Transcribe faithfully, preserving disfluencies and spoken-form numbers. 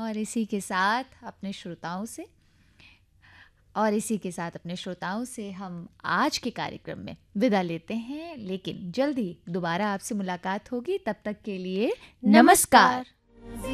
और इसी के साथ अपने श्रोताओं से और इसी के साथ अपने श्रोताओं से हम आज के कार्यक्रम में विदा लेते हैं, लेकिन जल्द ही दोबारा आपसे मुलाकात होगी। तब तक के लिए नमस्कार।